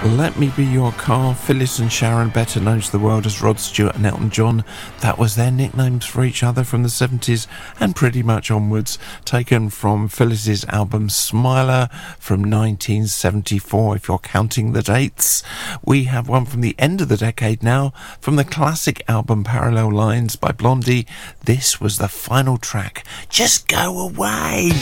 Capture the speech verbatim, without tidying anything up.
Let Me Be Your Car, Phyllis and Sharon, better known to the world as Rod Stewart and Elton John. That was their nicknames for each other from the seventies and pretty much onwards, taken from Phyllis's album Smiler from nineteen seventy-four, if you're counting the dates. We have one from the end of the decade now, from the classic album Parallel Lines by Blondie. This was the final track, Just Go Away.